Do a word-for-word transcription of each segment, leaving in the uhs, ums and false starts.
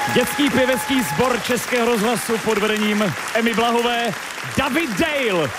Dětský pěvecký sbor Českého rozhlasu pod vedením Emmy Blahové, David Dale.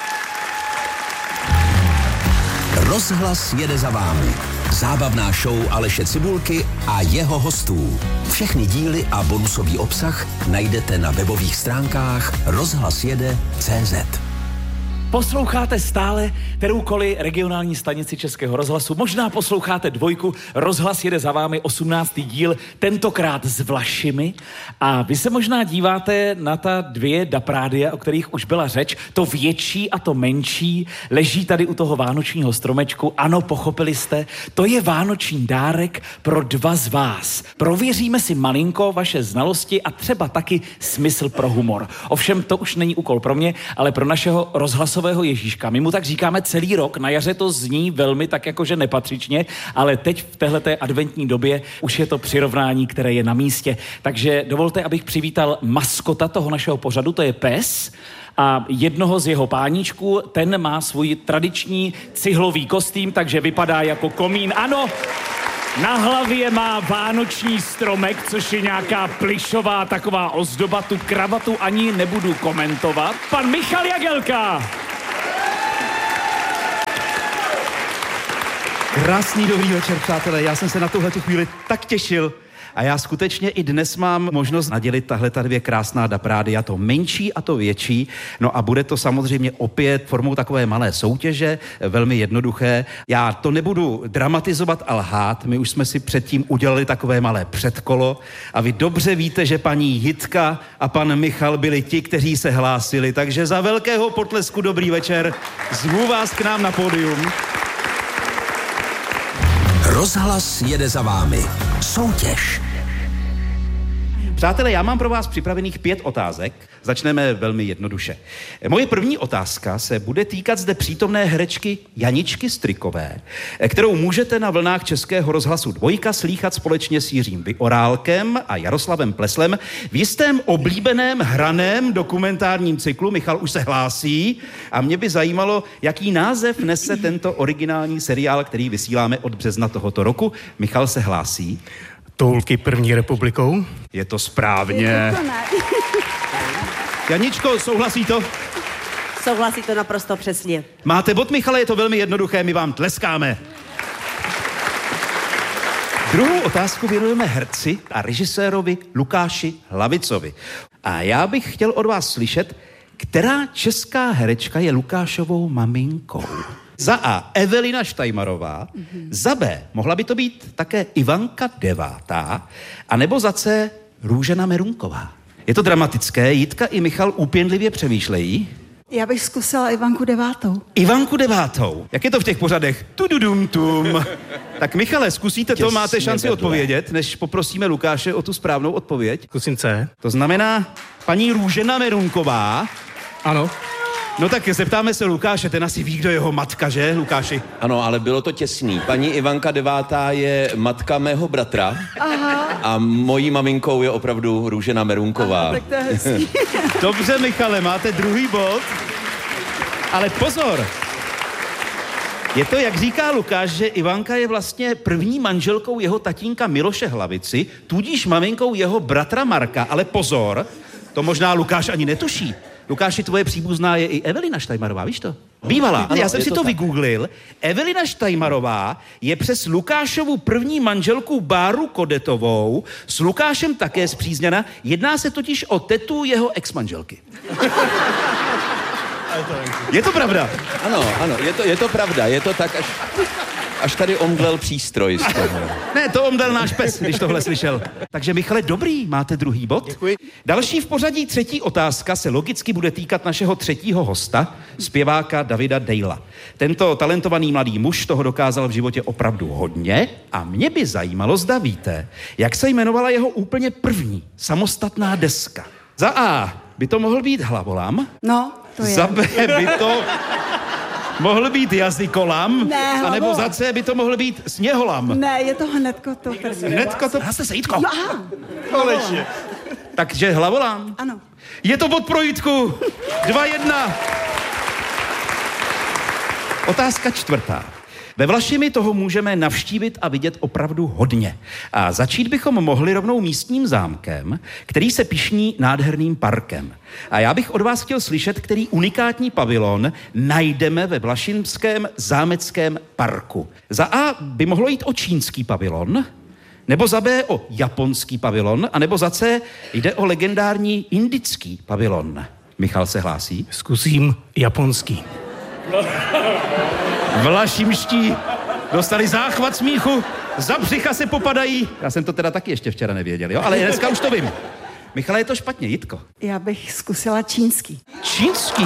Rozhlas jede za vámi. Zábavná show Aleše Cibulky a jeho hostů. Všechny díly a bonusový obsah najdete na webových stránkách rozhlasjede tečka cé zet. Posloucháte stále kteroukoliv regionální stanici Českého rozhlasu. Možná posloucháte dvojku, Rozhlas jede za vámi, osmnáctý díl, tentokrát s Vlašimi. A vy se možná díváte na ta dvě daprádia, o kterých už byla řeč. To větší a to menší leží tady u toho vánočního stromečku. Ano, pochopili jste, to je vánoční dárek pro dva z vás. Prověříme si malinko vaše znalosti a třeba taky smysl pro humor. Ovšem, to už není úkol pro mě, ale pro našeho rozhlasu Ježíška. My mu tak říkáme celý rok, na jaře to zní velmi tak jakože nepatřičně, ale teď v téhleté adventní době už je to přirovnání, které je na místě. Takže dovolte, abych přivítal maskota toho našeho pořadu, to je pes, a jednoho z jeho páníčků, ten má svůj tradiční cihlový kostým, takže vypadá jako komín. Ano, na hlavě má vánoční stromek, což je nějaká plyšová taková ozdoba, tu kravatu ani nebudu komentovat. Pan Michal Jagelka. Krásný dobrý večer, přátelé. Já jsem se na tuhletu chvíli tak těšil. A já skutečně i dnes mám možnost nadělit tahle ta dvě krásná daprádia, to menší a to větší. No a bude to samozřejmě opět formou takové malé soutěže, velmi jednoduché. Já to nebudu dramatizovat a lhát, my už jsme si předtím udělali takové malé předkolo a vy dobře víte, že paní Jitka a pan Michal byli ti, kteří se hlásili, takže za velkého potlesku dobrý večer, zvu vás k nám na pódium. Rozhlas jede za vámi. Soutěž. Přátelé, já mám pro vás připravených pět otázek. Začneme velmi jednoduše. Moje první otázka se bude týkat zde přítomné herečky Janičky Strykové, kterou můžete na vlnách Českého rozhlasu Dvojka slýchat společně s Jiřím Vyorálkem a Jaroslavem Pleslem v jistém oblíbeném hraném dokumentárním cyklu. Michal už se hlásí a mě by zajímalo, jaký název nese tento originální seriál, který vysíláme od března tohoto roku. Michal se hlásí. Toulky první republikou. Je to správně. Janičko, souhlasí to? Souhlasí to naprosto přesně. Máte bod, Michale, je to velmi jednoduché, my vám tleskáme. Druhou otázku věnujeme herci a režisérovi Lukáši Hlavicovi. A já bych chtěl od vás slyšet, která česká herečka je Lukášovou maminkou. Za A. Evelina Štajmarová, mm-hmm. Za B. mohla by to být také Ivanka Devátá, anebo za C. Růžena Merunková. Je to dramatické, Jitka i Michal úpěnlivě přemýšlejí. Já bych zkusila Ivanku Devátou. Ivanku Devátou. Jak je to v těch pořadech? Tududum-tum. Tak Michale, zkusíte to, máte šanci odpovědět, než poprosíme Lukáše o tu správnou odpověď. Zkusím C. To znamená paní Růžena Merunková. Ano. No tak zeptáme se Lukáše, ten asi ví, kdo je jeho matka, že, Lukáši? Ano, ale bylo to těsný. Paní Ivanka Devátá je matka mého bratra. Aha. A mojí maminkou je opravdu Růžena Merunková. Aha, tak to je hezký. Dobře, Michale, máte druhý bod. Ale pozor, je to, jak říká Lukáš, že Ivanka je vlastně první manželkou jeho tatínka Miloše Hlavici, tudíž maminkou jeho bratra Marka, ale pozor, to možná Lukáš ani netuší. Lukáši, tvoje příbuzná je i Evelina Štajmarová, víš to? Bývalá. Ano, já jsem si to, to vygooglil. Evelina Štajmarová je přes Lukášovu první manželku Báru Kodetovou s Lukášem také spřízněna. Jedná se totiž o tetu jeho exmanželky. Je to pravda? Ano, ano, je to, je to pravda. Je to tak, až, až tady omdlel přístroj z toho. Ne, to omdlel náš pes, když tohle slyšel. Takže Michale, dobrý, máte druhý bod. Děkuji. Další v pořadí třetí otázka se logicky bude týkat našeho třetího hosta, zpěváka Davida Dalea. Tento talentovaný mladý muž toho dokázal v životě opravdu hodně a mě by zajímalo, zda víte, jak se jmenovala jeho úplně první samostatná deska. Za A by to mohl být Hlavolam. No, to je. Za B by to mohl být Jazykolam. Ne, anebo Hlavolam. za C by to mohl být Sněholam. Ne, je to hnedko to první. Hnedko to... Zase se, Jitko. No aha. Konečně. Takže Hlavolám. Ano. Je to bod pro Jitku. Dva jedna. Otázka čtvrtá. Ve Vlašimi toho můžeme navštívit a vidět opravdu hodně. A začít bychom mohli rovnou místním zámkem, který se pyšní nádherným parkem. A já bych od vás chtěl slyšet, který unikátní pavilon najdeme ve Vlašimském zámeckém parku. Za A by mohlo jít o čínský pavilon, nebo za B o japonský pavilon, a nebo za C jde o legendární indický pavilon. Michal se hlásí. Zkusím japonský. Vlašimští dostali záchvat smíchu, za břicha se popadají. Já jsem to teda taky ještě včera nevěděl, jo? Ale dneska už to vím. Michale, je to špatně, Jitko. Já bych zkusila čínský. Čínský?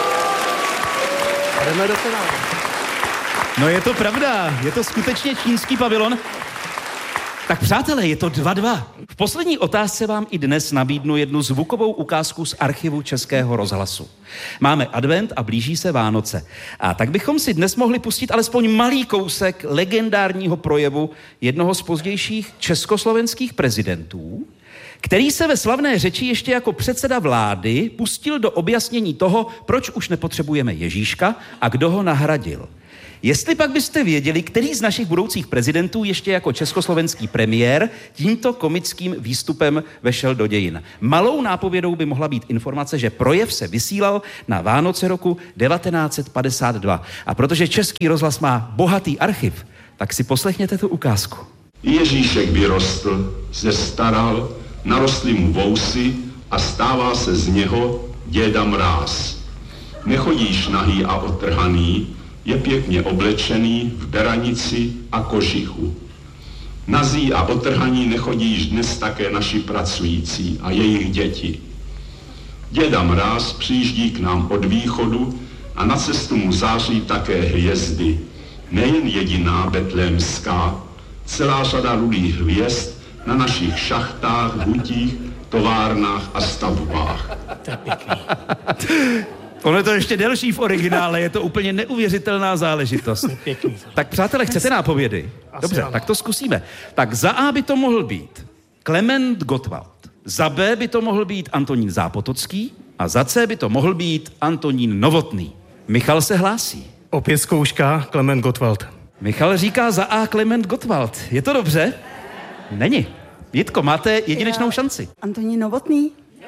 No je to pravda, je to skutečně čínský pavilon. Tak přátelé, je to dva dva. V poslední otázce vám i dnes nabídnu jednu zvukovou ukázku z archivu Českého rozhlasu. Máme advent a blíží se Vánoce. A tak bychom si dnes mohli pustit alespoň malý kousek legendárního projevu jednoho z pozdějších československých prezidentů, který se ve slavné řeči ještě jako předseda vlády pustil do objasnění toho, proč už nepotřebujeme Ježíška a kdo ho nahradil. Jestli pak byste věděli, který z našich budoucích prezidentů ještě jako československý premiér tímto komickým výstupem vešel do dějin. Malou nápovědou by mohla být informace, že projev se vysílal na Vánoce roku devatenáct set padesát dva. A protože Český rozhlas má bohatý archiv, tak si poslechněte tu ukázku. Ježíšek vyrostl, zestaral, narostly mu vousy a stává se z něho děda Mráz. Nechodíš nahý a otrhaný, je pěkně oblečený v beranici a kožichu. Nazí a otrhaní nechodíš dnes také naši pracující a jejich děti. Děda Mráz přijíždí k nám od východu a na cestu mu září také hvězdy. Nejen jediná betlémská, celá řada rudých hvězd na našich šachtách, hutích, továrnách a stavbách. To je pěkný. Ono je to ještě delší v originále, je to úplně neuvěřitelná záležitost. Pěkný. Tak přátelé, chcete nápovědy? Dobře, ano. tak to zkusíme. Tak za A by to mohl být Klement Gottwald, za B by to mohl být Antonín Zápotocký a za C by to mohl být Antonín Novotný. Michal se hlásí. Opět zkouška, Klement Gottwald. Michal říká za A Klement Gottwald. Je to dobře? Není. Jitko, máte jedinečnou Já- šanci. Antonín Novotný?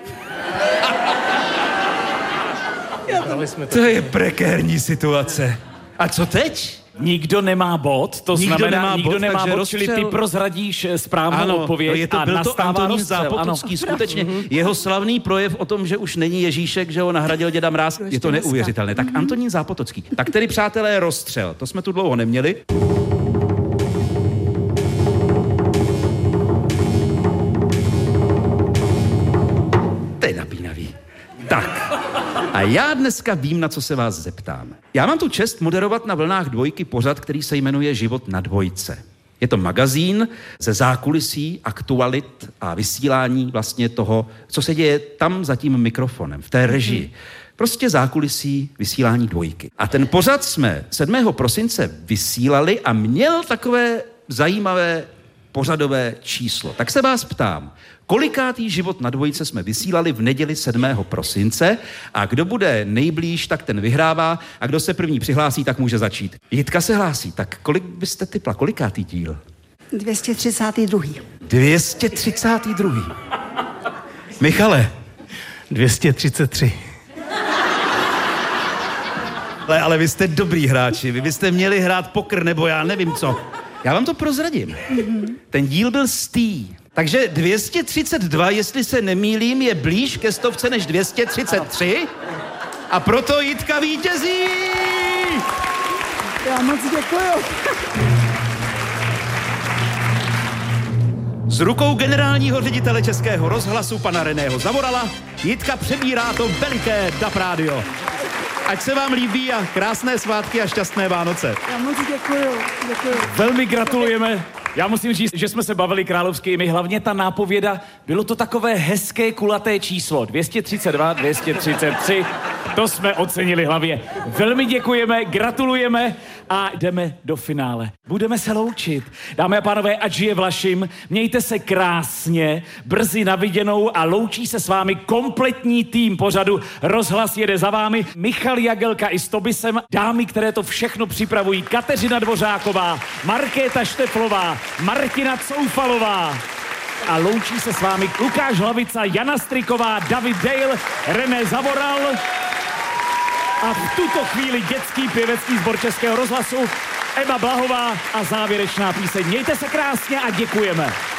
To je prekérní situace. A co teď? Nikdo nemá bod, to Nikdo znamená, nemá nikdo bod, nemá takže bod, čili ty rozstřel. prozradíš správnou odpověď no je to, a byl to nastává Antonín rozstřel. Zápotocký, Ano. skutečně. Jeho slavný projev o tom, že už není Ježíšek, že ho nahradil děda Mráz, je to dneska. neuvěřitelné. Tak Antonín Zápotocký. Tak tedy, přátelé, rozstřel. To jsme tu dlouho neměli. To je napínavý. Tak. A já dneska vím, na co se vás zeptám. Já mám tu čest moderovat na vlnách Dvojky pořad, který se jmenuje Život na dvojce. Je to magazín ze zákulisí, aktualit a vysílání vlastně toho, co se děje tam za tím mikrofonem, v té režii. Prostě zákulisí vysílání Dvojky. A ten pořad jsme sedmého prosince vysílali a měl takové zajímavé pořadové číslo. Tak se vás ptám, kolikátý Život na dvojce jsme vysílali v neděli sedmého prosince a kdo bude nejblíž, tak ten vyhrává a kdo se první přihlásí, tak může začít. Jitka se hlásí, tak kolik byste typla, kolikátý díl? dvě stě třicátý druhý. dvě stě třicátý druhý. Michale. dvě stě třicet tři. Ale, ale vy jste dobrý hráči, vy byste měli hrát pokr nebo já nevím co. Já vám to prozradím. Ten díl byl stý. Takže dvě stě třicet dva, jestli se nemýlím, je blíž ke stovce než dvě stě třicet tři. A proto Jitka vítězí! Já moc děkuju. Z rukou generálního ředitele Českého rozhlasu, pana Reného Zavorala, Jitka přebírá to veliké D A P rádio. Ať se vám líbí a krásné svátky a šťastné Vánoce. Já moc děkuju. Děkuju. Velmi gratulujeme. Já musím říct, že jsme se bavili královsky i my. Hlavně ta nápověda, bylo to takové hezké kulaté číslo. dvě stě třicet dva, dvě stě třicet tři. To jsme ocenili hlavě. Velmi děkujeme, gratulujeme a jdeme do finále. Budeme se loučit. Dámy a pánové, ať žije Vlašim, mějte se krásně, brzy na viděnou a loučí se s vámi kompletní tým pořadu Rozhlas jede za vámi. Michal Jagelka i s Tobisem, dámy, které to všechno připravují, Kateřina Dvořáková, Markéta Šteflová, Martina Coufalová. A loučí se s vámi Lukáš Hlavica, Jana Striková, David Dale, René Zavoral a v tuto chvíli dětský pěvecký sbor Českého rozhlasu Eva Blahová a závěrečná píseň. Mějte se krásně a děkujeme.